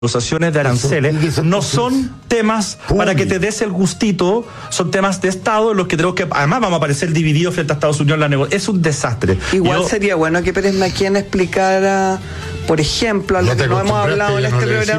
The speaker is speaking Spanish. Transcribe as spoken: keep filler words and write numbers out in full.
negociaciones de aranceles no son temas para que te des el gustito, son temas de Estado en los que creo que además vamos a aparecer divididos frente a Estados Unidos en la negociación. Es un desastre. Igual Yo, sería bueno que Pérez Maquien explicara, por ejemplo, algo No te que no hemos acostumbraste, hablado en ya este no le programa.